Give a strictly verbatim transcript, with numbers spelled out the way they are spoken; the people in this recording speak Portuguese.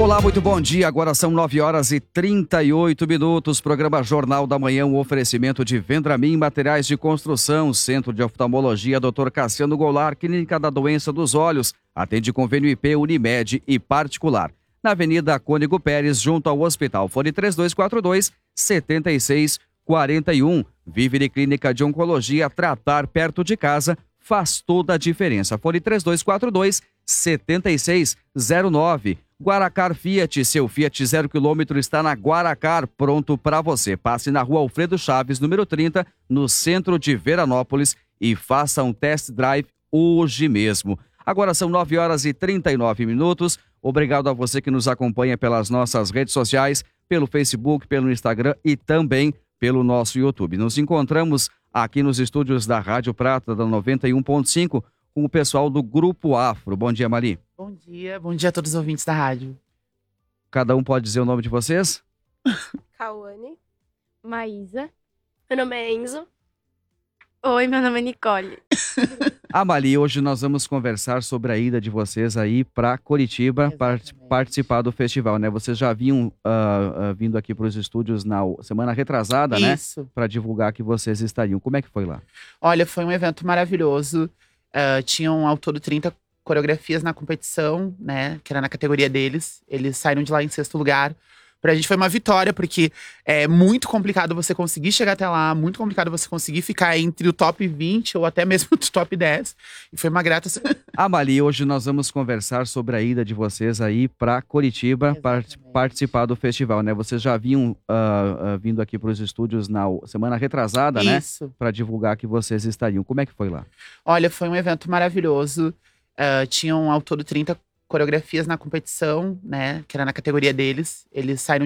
Olá, muito bom dia. Agora são nove horas e trinta e oito minutos. Programa Jornal da Manhã, um oferecimento de Vendramin Materiais de Construção, Centro de Oftalmologia doutor Cassiano Goulart, Clínica da Doença dos Olhos. Atende convênio I P, Unimed e particular. Na Avenida Cônego Pérez, junto ao Hospital. Fone três dois quatro dois, sete seis quatro um. Vivere Clínica de Oncologia, tratar perto de casa faz toda a diferença. Fone três dois quatro dois, sete seis zero nove. Guaracar Fiat, seu Fiat zero quilômetro está na Guaracar, pronto para você. Passe na rua Alfredo Chaves, número trinta, no centro de Veranópolis e faça um test drive hoje mesmo. Agora são nove horas e trinta e nove minutos. Obrigado a você que nos acompanha pelas nossas redes sociais, pelo Facebook, pelo Instagram e também pelo nosso YouTube. Nos encontramos aqui nos estúdios da Rádio Prata, da noventa e um ponto cinco, com o pessoal do Grupo Afro. Bom dia, Mari. Bom dia, bom dia a todos os ouvintes da rádio. Cada um pode dizer o nome de vocês? Cauane, Maísa, meu nome é Enzo. Oi, meu nome é Nicole. Ah, Mari, hoje nós vamos conversar sobre a ida de vocês aí para Curitiba part- participar do festival, né? Vocês já haviam uh, uh, vindo aqui para os estúdios na semana retrasada, né? Isso. Para divulgar que vocês estariam. Como é que foi lá? Olha, foi um evento maravilhoso. Uh, tinham ao todo trinta coreografias na competição, né? Que era na categoria deles. Eles saíram de lá em sexto lugar. Pra gente foi uma vitória, porque é muito complicado você conseguir chegar até lá, muito complicado você conseguir ficar entre o top vinte ou até mesmo o top dez. E foi uma grata. Ah, Mari, hoje nós vamos conversar sobre a ida de vocês aí para Curitiba part- participar do festival, né? Vocês já haviam uh, uh, vindo aqui para os estúdios na semana retrasada, né? Isso. Para divulgar que vocês estariam. Como é que foi lá? Olha, foi um evento maravilhoso. Uh, tinham ao todo trinta coreografias na competição, né? Que era na categoria deles. Eles saíram